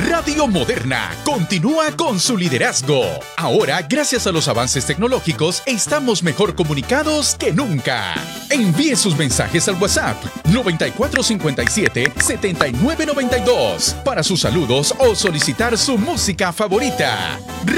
Radio Moderna continúa con su liderazgo. Ahora, gracias a los avances tecnológicos, estamos mejor comunicados que nunca. Envíe sus mensajes al WhatsApp 9457-7992 para sus saludos o solicitar su música favorita.